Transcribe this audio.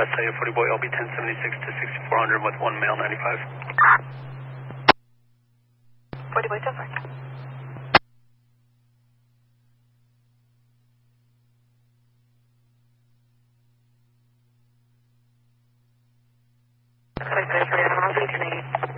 West Side 40 Boy LB 1076 to 6400 with one male 95. 40 Boy, so far. Sorry, 3 for Animal 1880.